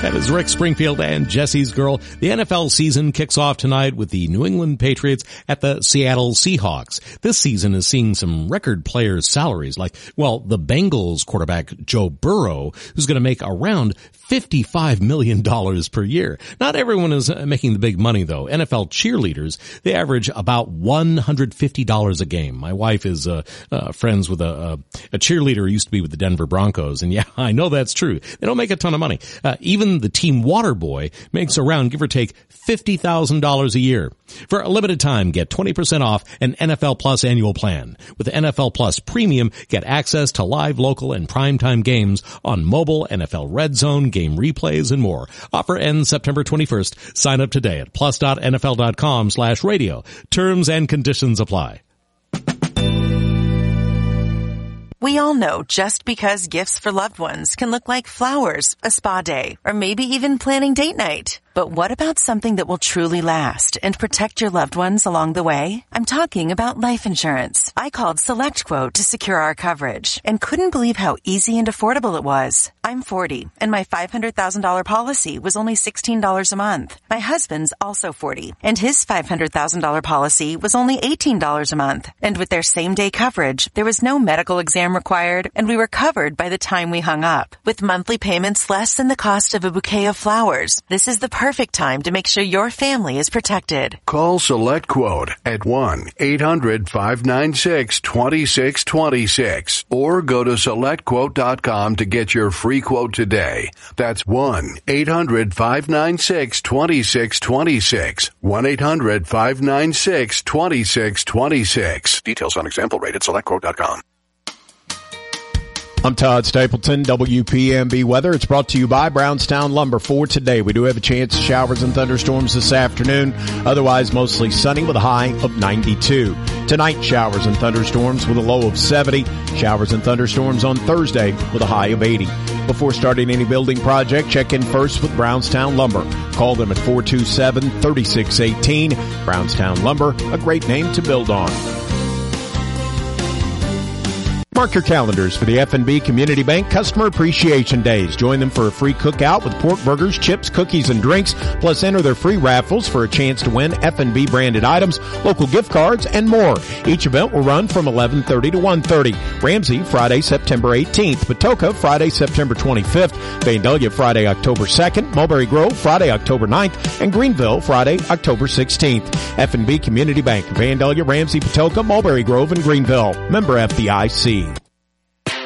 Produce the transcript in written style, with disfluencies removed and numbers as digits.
That is Rick Springfield and Jesse's Girl. The NFL season kicks off tonight with the New England Patriots at the Seattle Seahawks. This season is seeing some record players' salaries like, well, the Bengals quarterback Joe Burrow, who's going to make around $55 million per year. Not everyone is making the big money, though. NFL cheerleaders, they average about $150 a game. My wife is friends with a cheerleader who used to be with the Denver Broncos, and yeah, I know that's true. They don't make a ton of money. Even the team water boy makes around, give or take, $50,000 a year. For a limited time, get 20% off an NFL Plus annual plan. With NFL Plus Premium, get access to live, local, and primetime games on mobile, NFL Red Zone, game replays, and more. Offer ends September 21st. Sign up today at plus.nfl.com/radio. Terms and conditions apply. We all know just because gifts for loved ones can look like flowers, a spa day, or maybe even planning date night. But what about something that will truly last and protect your loved ones along the way? I'm talking about life insurance. I called SelectQuote to secure our coverage and couldn't believe how easy and affordable it was. I'm 40 and my $500,000 policy was only $16 a month. My husband's also 40 and his $500,000 policy was only $18 a month. And with their same day coverage, there was no medical exam required and we were covered by the time we hung up. With monthly payments less than the cost of a bouquet of flowers, this is the perfect time to make sure your family is protected. Call SelectQuote at 1-800-596-2626 or go to SelectQuote.com to get your free quote today. That's 1-800-596-2626. 1-800-596-2626. Details on example rate at SelectQuote.com. I'm Todd Stapleton, WPMB Weather. It's brought to you by Brownstown Lumber. For today, we do have a chance of showers and thunderstorms this afternoon. Otherwise, mostly sunny with a high of 92. Tonight, showers and thunderstorms with a low of 70. Showers and thunderstorms on Thursday with a high of 80. Before starting any building project, check in first with Brownstown Lumber. Call them at 427-3618. Brownstown Lumber, a great name to build on. Mark your calendars for the F&B Community Bank Customer Appreciation Days. Join them for a free cookout with pork burgers, chips, cookies, and drinks. Plus, enter their free raffles for a chance to win F&B branded items, local gift cards, and more. Each event will run from 11:30 to 1:30. Ramsey, Friday, September 18th. Patoka, Friday, September 25th. Vandalia, Friday, October 2nd. Mulberry Grove, Friday, October 9th. And Greenville, Friday, October 16th. F&B Community Bank, Vandalia, Ramsey, Patoka, Mulberry Grove, and Greenville. Member FDIC.